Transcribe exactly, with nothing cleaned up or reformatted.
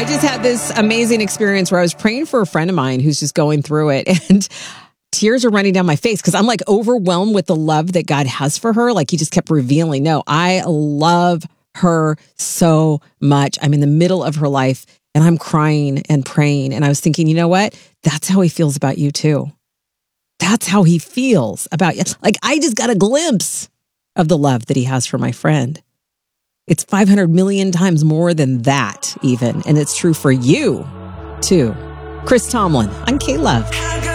I just had this amazing experience where I was praying for a friend of mine who's just going through it, and tears are running down my face because I'm like overwhelmed with the love that God has for her. Like he just kept revealing, no, I love her so much. I'm in the middle of her life and I'm crying and praying. And I was thinking, you know what? That's how he feels about you too. That's how he feels about you. Like I just got a glimpse of the love that he has for my friend. It's five hundred million times more than that even. And it's true for you too. Chris Tomlin, I'm K-Love.